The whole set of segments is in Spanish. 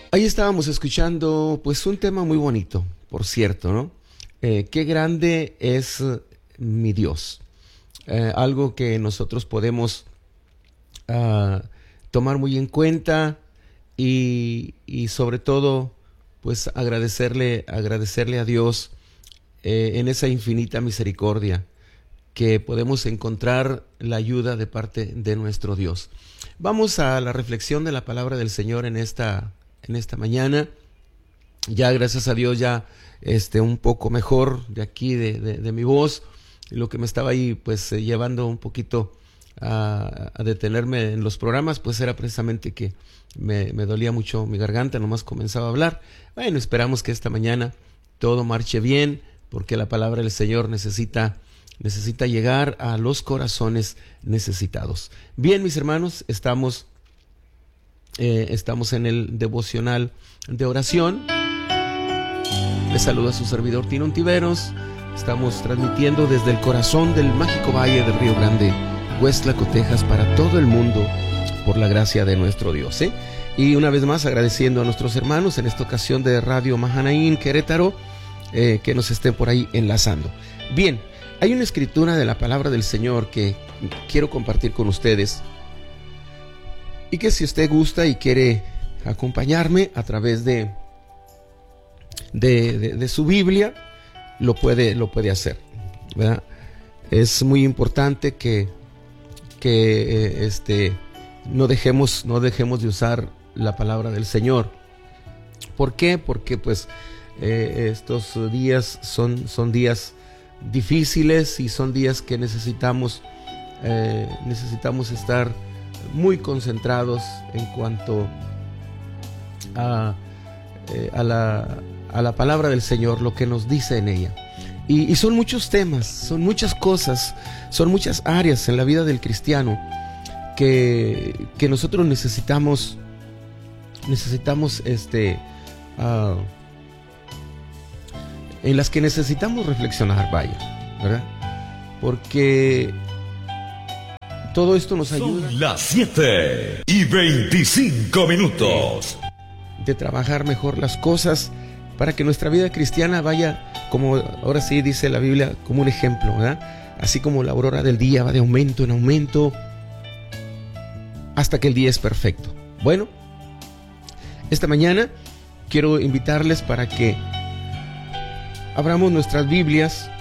Ahí estábamos escuchando pues un tema muy bonito, por cierto, ¿no? Qué grande es mi Dios. Algo que nosotros podemos tomar muy en cuenta y sobre todo pues agradecerle a Dios en esa infinita misericordia que podemos encontrar la ayuda de parte de nuestro Dios. Vamos a la reflexión de la palabra del Señor en esta mañana. Ya gracias a Dios ya un poco mejor de aquí de mi voz. Lo que me estaba ahí pues llevando un poquito a detenerme en los programas pues era precisamente que me dolía mucho mi garganta, nomás comenzaba a hablar. Bueno, esperamos que esta mañana todo marche bien, porque la palabra del Señor necesita llegar a los corazones necesitados. Bien, mis hermanos, estamos en el devocional de oración. Les saluda su servidor Tino Ontiveros. Estamos transmitiendo desde el corazón del mágico valle del Río Grande, West Laco, Texas, para todo el mundo, por la gracia de nuestro Dios. Y una vez más agradeciendo a nuestros hermanos, en esta ocasión de Radio Mahanaín, Querétaro, que nos estén por ahí enlazando. Bien, hay una escritura de la palabra del Señor que quiero compartir con ustedes, y que si usted gusta y quiere acompañarme a través de su Biblia, lo puede hacer, ¿verdad? Es muy importante que no dejemos de usar la palabra del Señor. ¿Por qué? Porque pues estos días son días difíciles y son días que necesitamos estar muy concentrados en cuanto a la palabra del Señor, lo que nos dice en ella. Y son muchos temas, son muchas cosas, son muchas áreas en la vida del cristiano que nosotros necesitamos en las que necesitamos reflexionar, vaya, ¿verdad? Porque todo esto nos ayuda. Son las 7:25. De trabajar mejor las cosas para que nuestra vida cristiana vaya, como ahora sí dice la Biblia, como un ejemplo, ¿verdad? Así como la aurora del día va de aumento en aumento hasta que el día es perfecto. Bueno, esta mañana quiero invitarles para que abramos nuestras Biblias.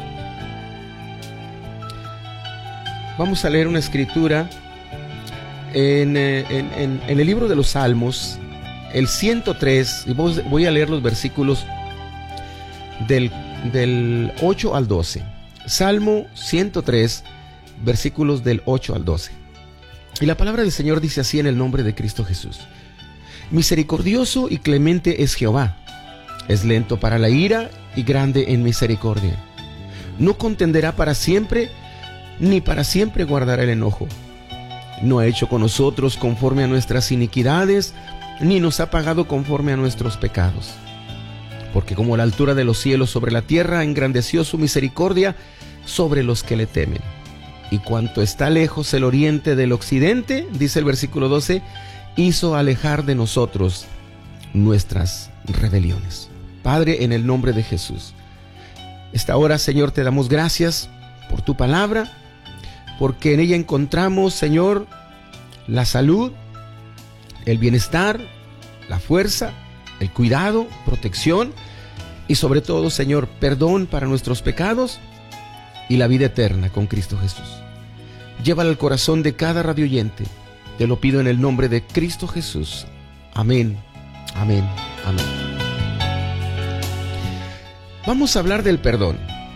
Vamos a leer una escritura en el libro de los Salmos, el 103, y voy a leer los versículos del 8 al 12. Salmo 103, versículos del 8 al 12. Y la palabra del Señor dice así en el nombre de Cristo Jesús: Misericordioso y clemente es Jehová, es lento para la ira y grande en misericordia. No contenderá para siempre, ni para siempre guardará el enojo. No ha hecho con nosotros conforme a nuestras iniquidades, ni nos ha pagado conforme a nuestros pecados. Porque como la altura de los cielos sobre la tierra, engrandeció su misericordia sobre los que le temen. Y cuanto está lejos el oriente del occidente, dice el versículo 12, hizo alejar de nosotros nuestras rebeliones. Padre, en el nombre de Jesús, esta hora, Señor, te damos gracias por tu palabra, porque en ella encontramos, Señor, la salud, el bienestar, la fuerza, el cuidado, protección y sobre todo, Señor, perdón para nuestros pecados y la vida eterna con Cristo Jesús. Llévala al corazón de cada radioyente. Te lo pido en el nombre de Cristo Jesús. Amén, amén, amén. Vamos a hablar del perdón.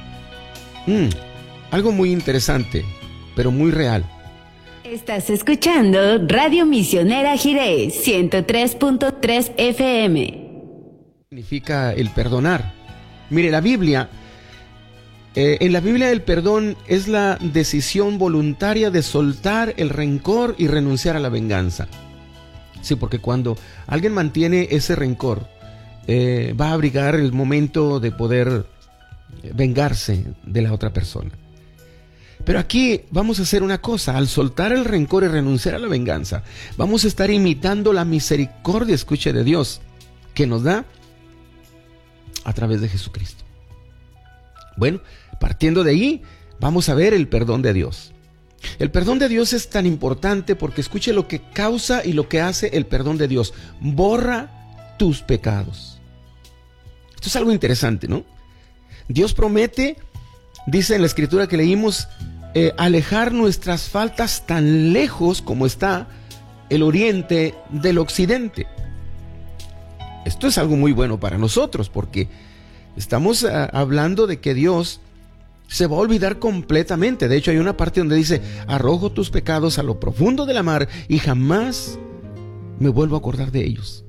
Algo muy interesante, pero muy real. Estás escuchando Radio Misionera Jiré 103.3 FM. Significa el perdonar. Mire, la Biblia, en la Biblia el perdón es la decisión voluntaria de soltar el rencor y renunciar a la venganza. Sí, porque cuando alguien mantiene ese rencor, va a abrigar el momento de poder vengarse de la otra persona. Pero aquí vamos a hacer una cosa: al soltar el rencor y renunciar a la venganza, vamos a estar imitando la misericordia, escuche, de Dios, que nos da a través de Jesucristo. Bueno, partiendo de ahí, vamos a ver el perdón de Dios. El perdón de Dios es tan importante porque escuche lo que causa y lo que hace el perdón de Dios: borra tus pecados. Esto es algo interesante, ¿no? Dios promete, dice en la escritura que leímos, alejar nuestras faltas tan lejos como está el oriente del occidente. Esto es algo muy bueno para nosotros porque estamos hablando de que Dios se va a olvidar completamente. De hecho, hay una parte donde dice: arrojo tus pecados a lo profundo de la mar y jamás me vuelvo a acordar de ellos.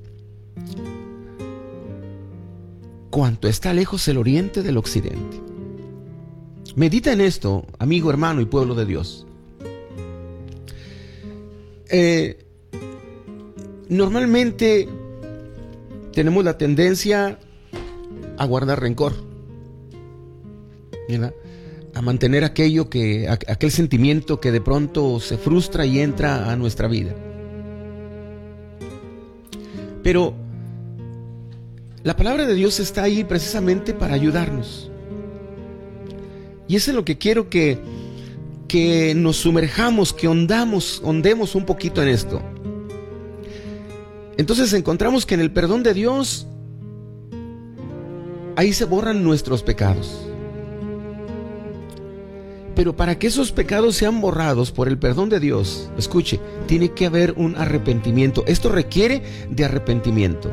Cuánto está lejos el oriente del occidente. Medita en esto, amigo, hermano y pueblo de Dios. Normalmente tenemos la tendencia a guardar rencor, ¿verdad? A mantener aquel sentimiento que de pronto se frustra y entra a nuestra vida. Pero la palabra de Dios está ahí precisamente para ayudarnos. Y eso es lo que quiero que nos sumerjamos, que ondemos un poquito en esto. Entonces encontramos que en el perdón de Dios, ahí se borran nuestros pecados. Pero para que esos pecados sean borrados por el perdón de Dios, escuche, tiene que haber un arrepentimiento. Esto requiere de arrepentimiento.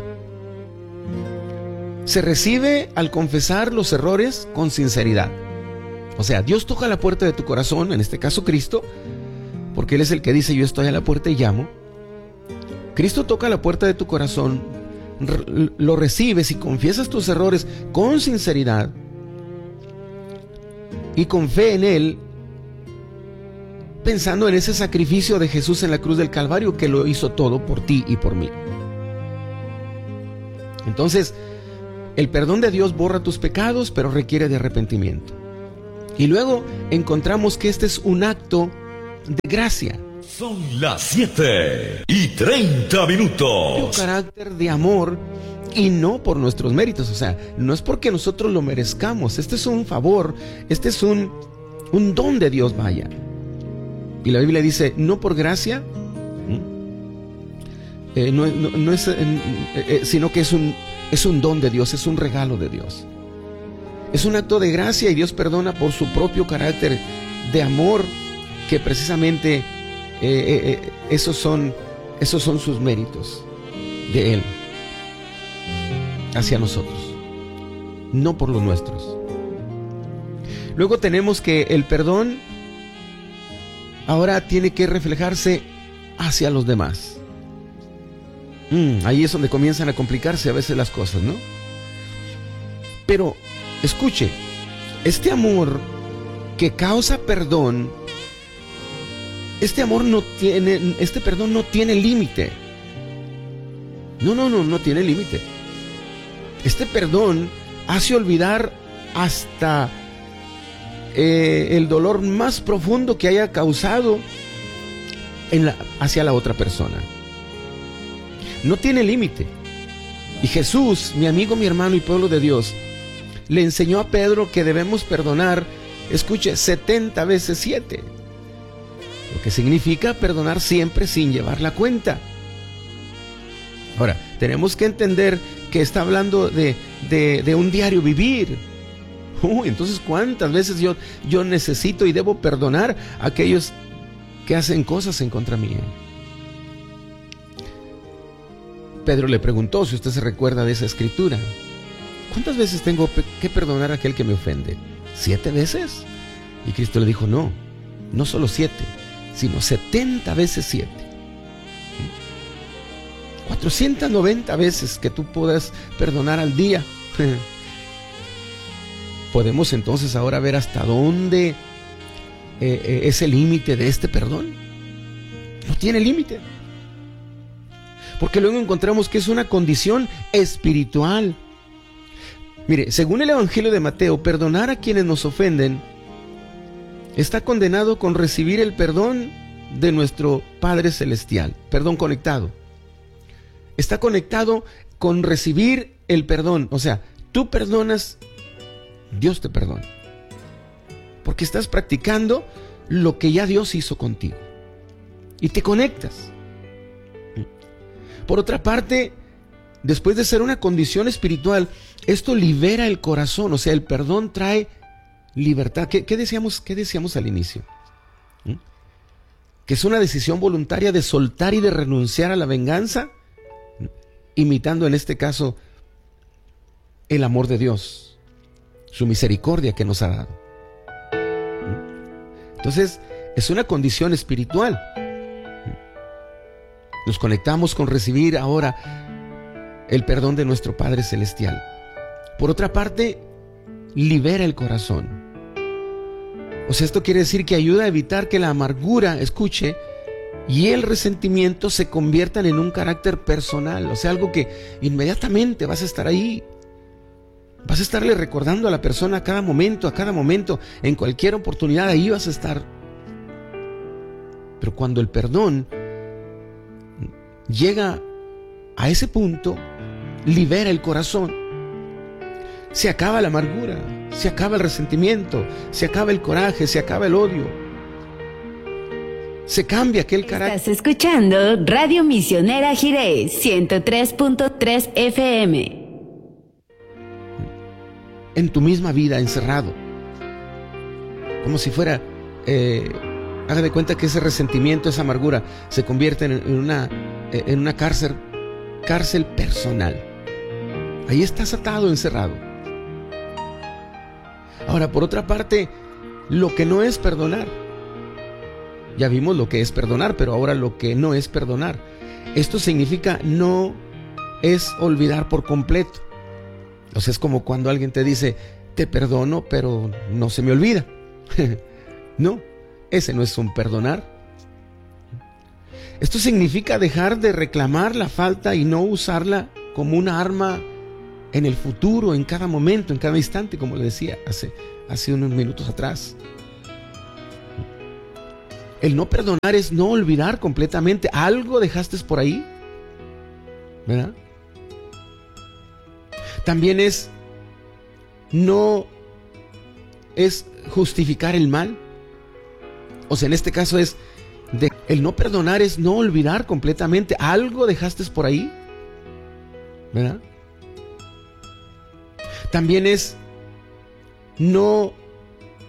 Se recibe al confesar los errores con sinceridad. O sea, Dios toca la puerta de tu corazón, en este caso Cristo, porque Él es el que dice: yo estoy a la puerta y llamo. Cristo toca la puerta de tu corazón, lo recibes y confiesas tus errores con sinceridad y con fe en Él, pensando en ese sacrificio de Jesús en la cruz del Calvario, que lo hizo todo por ti y por mí. Entonces, el perdón de Dios borra tus pecados, pero requiere de arrepentimiento. Y luego encontramos que este es un acto de gracia. Son las 7:30. Un carácter de amor y no por nuestros méritos. O sea, no es porque nosotros lo merezcamos. Este es un favor, este es un don de Dios, vaya. Y la Biblia dice: no por gracia, no es, sino que es un don de Dios, es un regalo de Dios. Es un acto de gracia y Dios perdona por su propio carácter de amor, que precisamente esos son sus méritos de Él hacia nosotros, no por los nuestros. Luego tenemos que el perdón ahora tiene que reflejarse hacia los demás. Ahí es donde comienzan a complicarse a veces las cosas, ¿no? Pero escuche, este amor que causa perdón, este perdón no tiene límite. No tiene límite. Este perdón hace olvidar hasta el dolor más profundo que haya causado hacia la otra persona. No tiene límite. Y Jesús, mi amigo, mi hermano y pueblo de Dios, le enseñó a Pedro que debemos perdonar, escuche, 70 veces 7. Lo que significa perdonar siempre sin llevar la cuenta. Ahora, tenemos que entender que está hablando de un diario vivir. Entonces, ¿cuántas veces yo necesito y debo perdonar a aquellos que hacen cosas en contra mía? Pedro le preguntó, si usted se recuerda de esa escritura: ¿cuántas veces tengo que perdonar a aquel que me ofende? ¿7 veces? Y Cristo le dijo: no solo 7, sino 70 veces 7. 490 veces que tú puedas perdonar al día. ¿Podemos entonces ahora ver hasta dónde es el límite de este perdón? No tiene límite. Porque luego encontramos que es una condición espiritual. Mire, según el Evangelio de Mateo, perdonar a quienes nos ofenden está condenado con recibir el perdón de nuestro Padre Celestial. Perdón conectado. Está conectado con recibir el perdón. O sea, tú perdonas, Dios te perdona. Porque estás practicando lo que ya Dios hizo contigo. Y te conectas. Por otra parte, después de ser una condición espiritual, esto libera el corazón. O sea, el perdón trae libertad. ¿Qué decíamos al inicio? Que es una decisión voluntaria de soltar y de renunciar a la venganza, imitando en este caso el amor de Dios, su misericordia que nos ha dado. Entonces, es una condición espiritual. Nos conectamos con recibir ahora el perdón de nuestro Padre Celestial. Por otra parte, libera el corazón. O sea, esto quiere decir que ayuda a evitar que la amargura, escuche, y el resentimiento se conviertan en un carácter personal. O sea, algo que inmediatamente vas a estar ahí. Vas a estarle recordando a la persona a cada momento, en cualquier oportunidad, ahí vas a estar. Pero cuando el perdón llega a ese punto, libera el corazón. Se acaba la amargura, se acaba el resentimiento, se acaba el coraje, se acaba el odio. Se cambia aquel carácter. Estás escuchando Radio Misionera Jirés 103.3 FM. En tu misma vida, encerrado. Como si fuera, haga de cuenta que ese resentimiento, esa amargura, se convierte en una cárcel personal. Ahí estás atado, encerrado. Ahora, por otra parte, lo que no es perdonar. Ya vimos lo que es perdonar, pero ahora lo que no es perdonar. Esto significa no es olvidar por completo. O sea, es como cuando alguien te dice, te perdono, pero no se me olvida. No, ese no es un perdonar. Esto significa dejar de reclamar la falta y no usarla como una arma en el futuro, en cada momento, en cada instante, como le decía hace unos minutos atrás. El no perdonar es no olvidar completamente. Algo dejaste por ahí, ¿verdad? También no es justificar el mal. O sea, en este caso el no perdonar es no olvidar completamente. Algo dejaste por ahí, ¿verdad? También no